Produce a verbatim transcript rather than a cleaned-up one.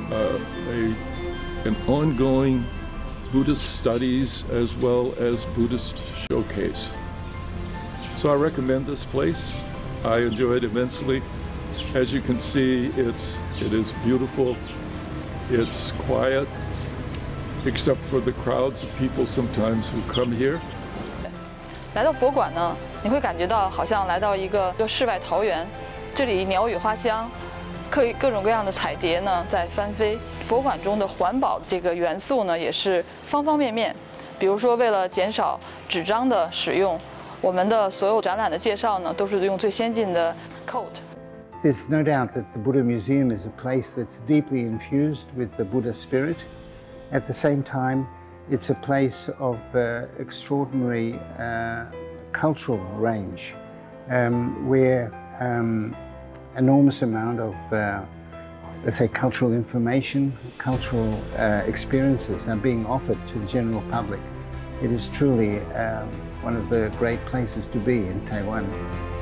uh, a, an ongoing Buddhist studies as well as Buddhist showcase. So I recommend this place. I enjoy it immensely. As you can see, it's, it is beautiful. It's quiet, except for the crowds of people sometimes who come here. 来到佛馆呢，你会感觉到好像来到一个个世外桃源，这里鸟语花香，各各种各样的彩蝶呢在翻飞。佛馆中的环保这个元素呢，也是方方面面。比如说，为了减少纸张的使用，我们的所有展览的介绍呢，都是用最先进的 coat。 There's no doubt that the Buddha Museum is a place that's deeply infused with the Buddha spirit. At the same time, it's a place of uh, extraordinary uh, cultural range, um, where um, enormous amount of, uh, let's say, cultural information, cultural uh, experiences are being offered to the general public. It is truly um, one of the great places to be in Taiwan.